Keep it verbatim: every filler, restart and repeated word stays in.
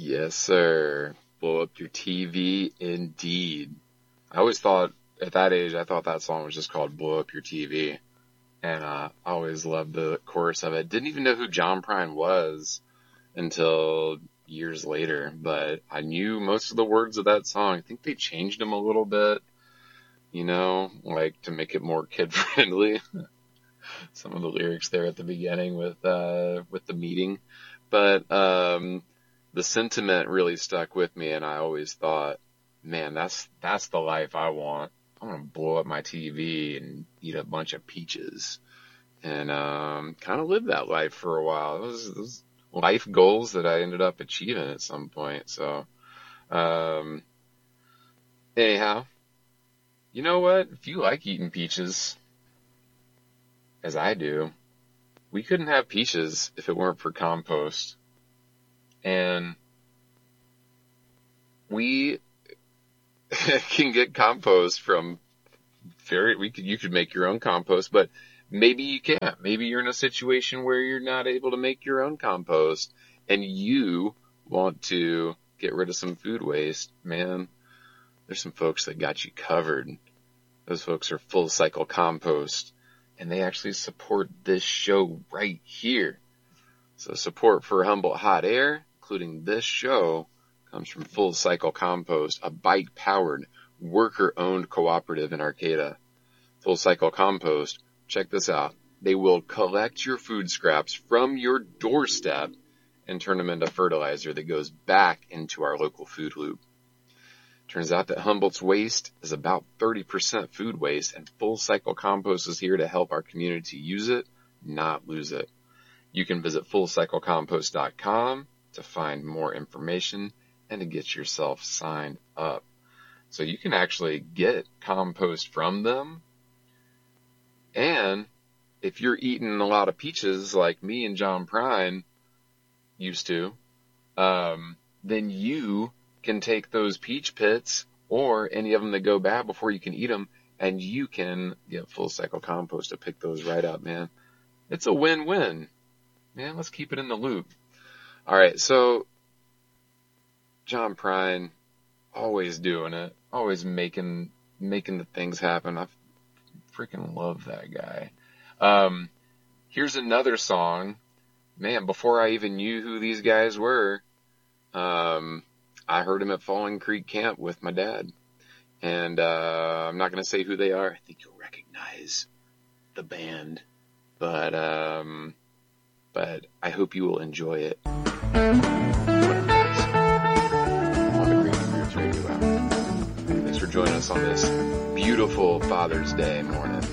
Yes, sir. Blow up your T V, indeed. I always thought, at that age, I thought that song was just called Blow Up Your T V. And uh, I always loved the chorus of it. Didn't even know who John Prine was until years later. But I knew most of the words of that song. I think they changed them a little bit, you know, like to make it more kid-friendly. Some of the lyrics there at the beginning with uh, with the meeting. But um, the sentiment really stuck with me, and I always thought, man, that's that's the life I want. I want to blow up my T V and eat a bunch of peaches and um, kind of live that life for a while. It was, it was life goals that I ended up achieving at some point. So um, anyhow, you know what? If you like eating peaches, as I do, we couldn't have peaches if it weren't for compost. And we can get compost from very, we could, you could make your own compost, but maybe you can't. Maybe you're in a situation where you're not able to make your own compost and you want to get rid of some food waste. Man, there's some folks that got you covered. Those folks are Full Cycle Compost, and they actually support this show right here. So support for Humboldt Hot Air, including this show, comes from Full Cycle Compost, a bike-powered, worker-owned cooperative in Arcata. Full Cycle Compost, check this out. They will collect your food scraps from your doorstep and turn them into fertilizer that goes back into our local food loop. Turns out that Humboldt's waste is about thirty percent food waste, and Full Cycle Compost is here to help our community use it, not lose it. You can visit full cycle compost dot com to find more information and to get yourself signed up. So you can actually get compost from them. And if you're eating a lot of peaches like me and John Prine used to, um, then you can take those peach pits or any of them that go bad before you can eat them, and you can get Full Cycle Compost to pick those right up, man. It's a win-win. Man, let's keep it in the loop. All right, so John Prine, always doing it, always making making the things happen. I freaking love that guy. Um, here's another song. Man, before I even knew who these guys were, um, I heard him at Falling Creek Camp with my dad. And uh, I'm not going to say who they are. I think you'll recognize the band. But um, but I hope you will enjoy it. Thanks for joining us on this beautiful Father's Day morning.